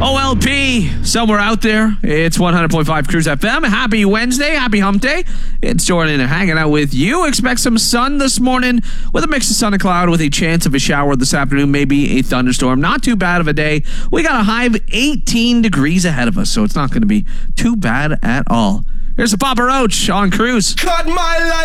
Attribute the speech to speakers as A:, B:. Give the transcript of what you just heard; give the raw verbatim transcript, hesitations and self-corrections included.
A: O L P, somewhere out there. It's one hundred point five Cruise F M. Happy Wednesday. Happy hump day. It's Jordan hanging out with you. Expect some sun this morning with a mix of sun and cloud with a chance of a shower this afternoon, maybe a thunderstorm. Not too bad of a day. We got a high of eighteen degrees ahead of us, so it's not going to be too bad at all. Here's the Papa Roach on Cruise.
B: Cut my life.